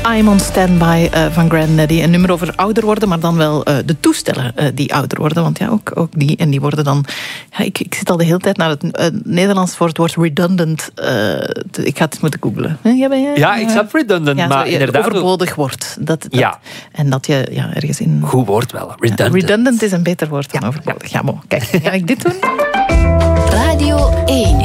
I'm on Standby van Grandaddy. Een nummer over ouder worden, maar dan wel de toestellen die ouder worden. Want ja, ook die. En die worden dan... Ja, ik zit al de hele tijd naar het Nederlands voor het woord redundant. Ik ga het eens moeten googlen. Ja, ik snap redundant, ja, maar inderdaad... Overbodig wordt. Ja. En dat je ergens in... Goed woord wel, redundant. Redundant is een beter woord dan overbodig. Ja, bon, kijk. Ga ik dit doen? Radio 1.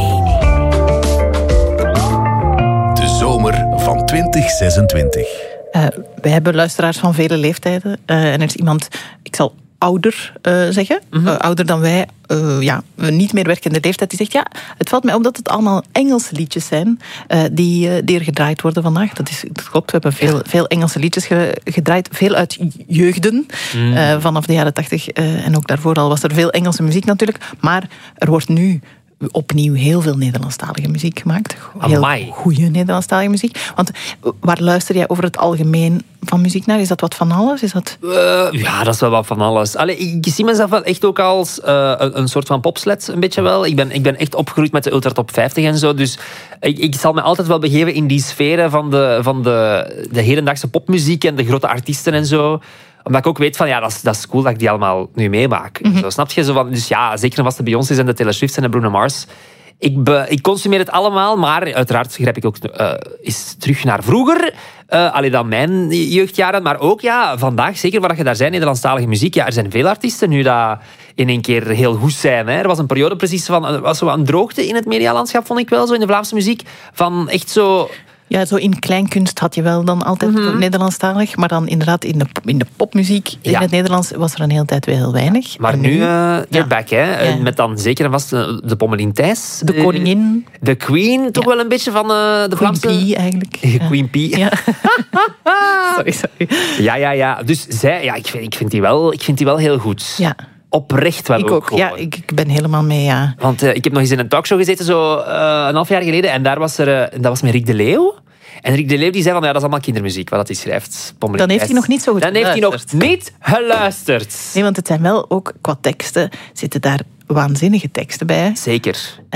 De zomer van 2026. Wij hebben luisteraars van vele leeftijden. En er is iemand, ik zal ouder zeggen, ouder dan wij, niet meer werkende leeftijd, die zegt, ja, het valt mij op dat het allemaal Engelse liedjes zijn die er gedraaid worden vandaag. Dat klopt, we hebben veel Engelse liedjes gedraaid, veel uit jeugden, vanaf de jaren 80 en ook daarvoor al was er veel Engelse muziek natuurlijk, maar er wordt nu opnieuw heel veel Nederlandstalige muziek gemaakt. Heel goede Nederlandstalige muziek. Want waar luister jij over het algemeen van muziek naar? Is dat wat van alles? Is dat... Ja, dat is wel wat van alles. Ik zie mezelf wel echt ook als een soort van popslet, een beetje wel. Ik ben echt opgegroeid met de Ultra Top 50 en zo. Dus ik zal me altijd wel begeven in die sferen van de hedendaagse popmuziek en de grote artiesten en zo. Omdat ik ook weet van, ja, dat is cool dat ik die allemaal nu meemaak. Zo, snap je? Zo van, dus ja, zeker en vast de Beyoncé's en de Taylor Swifts en de Bruno Mars. Ik consumeer het allemaal, maar uiteraard grijp ik ook eens terug naar vroeger. Alleen dan mijn jeugdjaren. Maar ook, ja, vandaag, zeker waar je daar zijn, Nederlandstalige muziek. Ja, er zijn veel artiesten nu dat in één keer heel goed zijn. Hè. Er was een periode precies van... was zo een droogte in het medialandschap, vond ik wel, zo in de Vlaamse muziek. Van echt zo... Ja, zo in kleinkunst had je wel dan altijd Nederlandstalig, maar dan inderdaad in de popmuziek in het Nederlands was er een hele tijd weer heel weinig. Maar nu, you're back, hè? Ja. Met dan zeker en vast de Pommelien Thijs. De koningin. De queen, toch wel een beetje van de Vlaamse... Queen P, eigenlijk. Queen P. Ja. Sorry. Ja. Dus zij, ja, ik vind die wel heel goed. Ja. Oprecht wel ik ook. Ja, ik ben helemaal mee, ja. Want ik heb nog eens in een talkshow gezeten, zo een half jaar geleden. En daar was dat was met Rick de Leeuw. En Rick de Leeuw die zei van, ja, dat is allemaal kindermuziek, wat hij schrijft. Dan heeft hij nog niet zo goed geluisterd. Dan heeft hij nog niet geluisterd. Nee, want het zijn wel ook, qua teksten, zitten daar waanzinnige teksten bij. Zeker.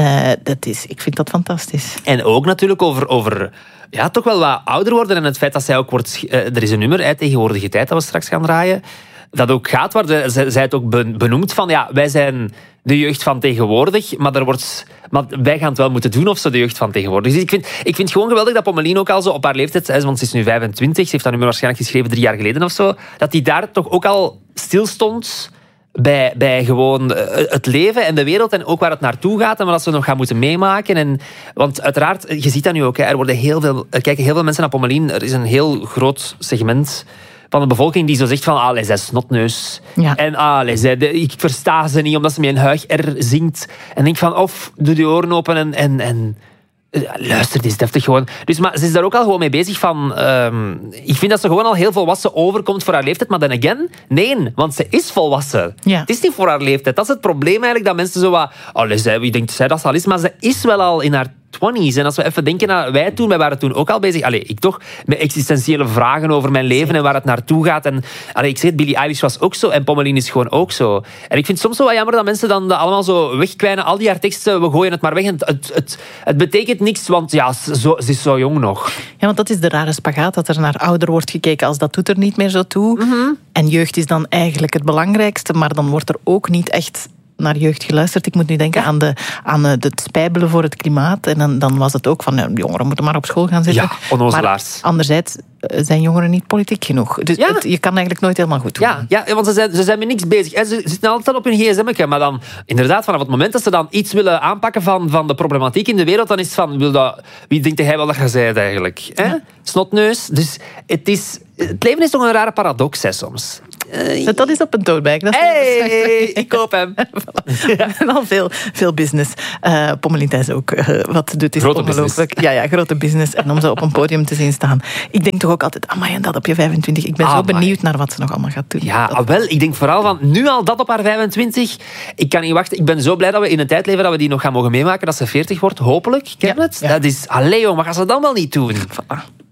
Ik vind dat fantastisch. En ook natuurlijk over ja, toch wel wat ouder worden. En het feit dat zij ook wordt... er is een nummer, Tegenwoordige Tijd, dat we straks gaan draaien. Dat ook gaat, waar zij het ook benoemt van, ja, wij zijn de jeugd van tegenwoordig, maar wij gaan het wel moeten doen of zo, de jeugd van tegenwoordig. Dus ik vind gewoon geweldig dat Pommelien ook al zo op haar leeftijd, want ze is nu 25, ze heeft dat nummer waarschijnlijk geschreven 3 jaar geleden of zo, dat die daar toch ook al stilstond bij gewoon het leven en de wereld en ook waar het naartoe gaat en wat ze nog gaan moeten meemaken. Want uiteraard, je ziet dat nu ook, er kijken heel veel mensen naar Pommelien. Er is een heel groot segment van de bevolking die zo zegt van, zij is snotneus. Ja. En ik versta ze niet omdat ze met een huig R zingt. En denk van, doe die oren open en luister, dit is deftig gewoon. Dus, maar ze is daar ook al gewoon mee bezig van... ik vind dat ze gewoon al heel volwassen overkomt voor haar leeftijd. Maar dan again, nee, want ze is volwassen. Ja. Het is niet voor haar leeftijd. Dat is het probleem eigenlijk, dat mensen zo wat... wie denkt zij dat ze al is? Maar ze is wel al in haar 20's. En als we even denken naar wij waren toen ook al bezig. Ik toch, met existentiële vragen over mijn leven en waar het naartoe gaat. En ik zeg het, Billie Eilish was ook zo en Pommelien is gewoon ook zo. En ik vind het soms zo wat jammer dat mensen dan allemaal zo wegkwijnen. Al die haar teksten, we gooien het maar weg. En het betekent niks, want ja, ze is zo jong nog. Ja, want dat is de rare spagaat, dat er naar ouder wordt gekeken als dat doet er niet meer zo toe. En jeugd is dan eigenlijk het belangrijkste, maar dan wordt er ook niet echt naar jeugd geluisterd. Ik moet nu denken aan het spijbelen voor het klimaat. En dan was het ook van, jongeren moeten maar op school gaan zitten. Ja, onnozelaars. Maar anderzijds zijn jongeren niet politiek genoeg. Dus je kan eigenlijk nooit helemaal goed doen. Ja, want ze zijn met niks bezig. Ze zitten altijd op hun gsm'tje. Maar dan, inderdaad, vanaf het moment dat ze dan iets willen aanpakken van de problematiek in de wereld, dan is het van, wie denkt hij wel dat je zei eigenlijk? Ja. Snotneus. Dus het leven is toch een rare paradox, hè, soms. Zet dat is op een toonbank. Ik koop hem. Al veel business. Pommelien Thijs ook. Wat doet is grote ongelooflijk. Ja, grote business. En om ze op een podium te zien staan. Ik denk toch ook altijd, amai, en dat op je 25. Ik ben zo benieuwd naar wat ze nog allemaal gaat doen. Ja, wel. Ik denk vooral van, nu al dat op haar 25. Ik kan niet wachten. Ik ben zo blij dat we in een tijd leven dat we die nog gaan mogen meemaken. Dat ze 40 wordt, hopelijk. Ken het? Dat is, jong, wat gaan ze dan wel niet doen?